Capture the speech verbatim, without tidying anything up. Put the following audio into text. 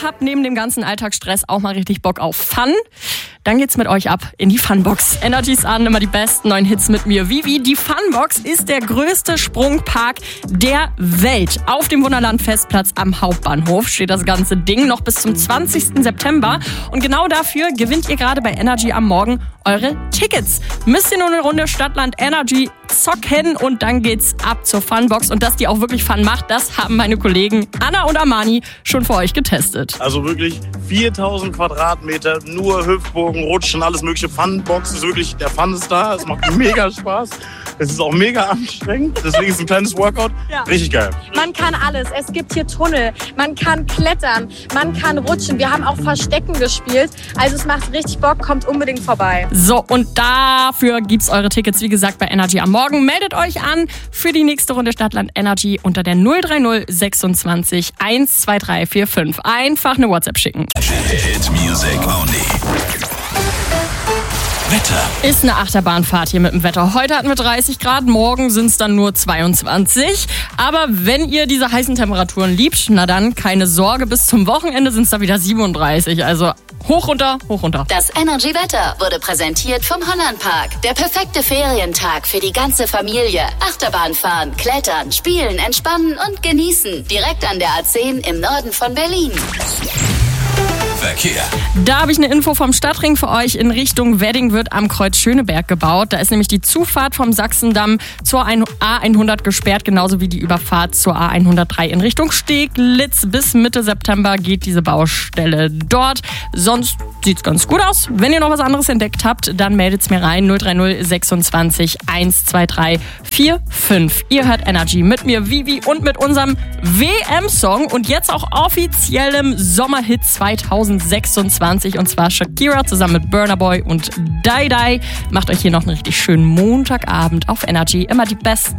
habt neben dem ganzen Alltagsstress auch mal richtig Bock auf Fun, dann geht's mit euch ab in die Funbox. Energy's an, immer die besten neuen Hits mit mir. Vivi, die Funbox ist der größte Sprungpark der Welt. Auf dem Wunderland-Festplatz am Hauptbahnhof steht das ganze Ding noch bis zum zwanzigsten September. Und genau dafür gewinnt ihr gerade bei Energy am Morgen eure Tickets. Müsst ihr nur eine Runde Stadtland Energy zocken und dann geht's ab zur Funbox. Und dass die auch wirklich Fun macht, das haben meine Kollegen Anna und Armani schon für euch getestet. Also wirklich viertausend Quadratmeter, nur Hüpfburgen, Rutschen, alles mögliche. Funbox ist wirklich, der Fun ist da, es macht mega Spaß. Es ist auch mega anstrengend, deswegen ist es ein kleines Workout. Ja. Richtig geil. Man kann alles. Es gibt hier Tunnel, man kann klettern, man kann rutschen. Wir haben auch Verstecken gespielt. Also es macht richtig Bock, kommt unbedingt vorbei. So, und dafür gibt's eure Tickets, wie gesagt, bei Energy am Morgen. Meldet euch an für die nächste Runde Stadtland Energy unter der null drei null sechsundzwanzig eins zwei drei vier fünf. Einfach eine WhatsApp schicken. Hit Music Only. Wetter. Ist eine Achterbahnfahrt hier mit dem Wetter. Heute hatten wir dreißig Grad, morgen sind es dann nur zweiundzwanzig. Aber wenn ihr diese heißen Temperaturen liebt, na dann keine Sorge, bis zum Wochenende sind es da wieder siebenunddreißig. Also hoch runter, hoch runter. Das Energy-Wetter wurde präsentiert vom Hollandpark. Der perfekte Ferientag für die ganze Familie. Achterbahn fahren, klettern, spielen, entspannen und genießen. Direkt an der A zehn im Norden von Berlin. Verkehr. Da habe ich eine Info vom Stadtring für euch. In Richtung Wedding wird am Kreuz Schöneberg gebaut. Da ist nämlich die Zufahrt vom Sachsendamm zur A hundert gesperrt, genauso wie die Überfahrt zur A hundertdrei in Richtung Steglitz. Bis Mitte September geht diese Baustelle dort. Sonst sieht's ganz gut aus. Wenn ihr noch was anderes entdeckt habt, dann meldet's mir rein. null drei null sechsundzwanzig eins zwei drei vier fünf. Ihr hört Energy mit mir, Vivi, und mit unserem W M-Song und jetzt auch offiziellem Sommerhit zweitausendsechsundzwanzig, und zwar Shakira zusammen mit Burna Boy und Dai Dai. Macht euch hier noch einen richtig schönen Montagabend auf Energy. Immer die besten